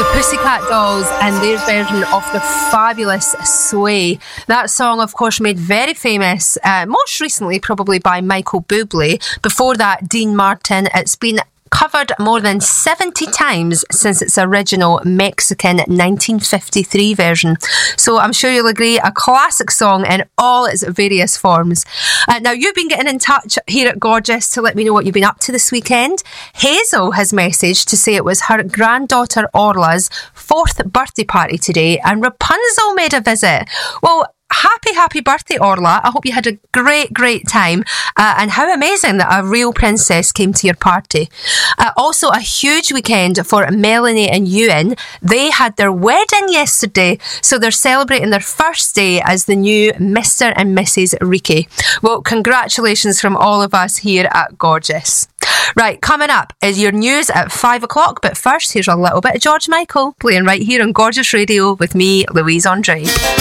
Pussycat Dolls and their version of the fabulous Sway. That song, of course, made very famous, most recently probably by Michael Bublé. Before that, Dean Martin. It's been covered more than 70 times since its original Mexican 1953 version. So I'm sure you'll agree, a classic song in all its various forms. Now, you've been getting in touch here at Gorgeous to let me know what you've been up to this weekend. Hazel has messaged to say it was her granddaughter Orla's 4th birthday party today and Rapunzel made a visit. Well, happy birthday, Orla. I hope you had a great time. And how amazing that a real princess came to your party. Also, a huge weekend for Melanie and Ewan. They had their wedding yesterday, so they're celebrating their first day as the new Mr. and Mrs. Riki. Well, congratulations from all of us here at Gorgeous. Right, coming up is your news at 5 o'clock, but first, here's a little bit of George Michael playing right here on Gorgeous Radio with me, Louise Andre.